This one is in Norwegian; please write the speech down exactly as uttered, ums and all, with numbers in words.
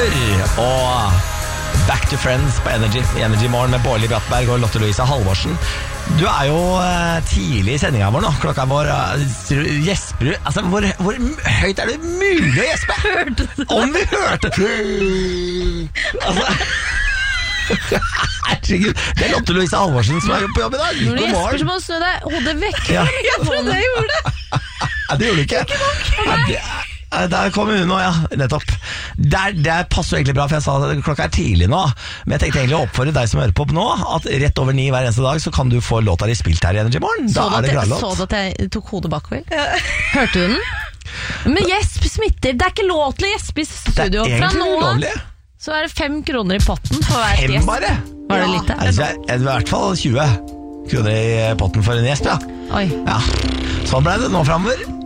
Kasper og Back to Friends på Energy i Energy Morgen med Bårli Brattberg og Lotte Louise Halvorsen. Du er jo eh, tidlig i sendingen vår nå. Klokka vår uh, gjesper du. Altså, hvor, hvor høyt er det mulig å gjespe? Hørte du? Om vi hørte Altså herregud, det er Lotte Louise Halvorsen som er på jobb i dag. Når du God gjesper morgen. så må du snu deg hodet vekk. Ja. Jeg trodde jeg gjorde det. Ja, det gjorde du ikke. Ja, det, der kommer hun nå, ja, nettopp. Der, det passer jo egentlig bra, for jeg sa at klokka er tidlig nå. Men jeg tenkte egentlig å oppfordre deg som hører på nå, at rett over ni hver eneste dag så kan du få låta di spilt her i Energy Morgen. Da er det gladlåt. Så du at jeg tok hodet bakover? Ja. Hørte du den? Men gjesp smitter. Det er ikke lov til å gjespe i studio. Det er egentlig ulovlig. Så er det fem kroner i potten for hver Fem gjesp. bare? Var det litt det? Altså, I hvert fall tjue kroner i potten for en gjesp, ja. Oi. Ja. Sånn ble det nå fremover.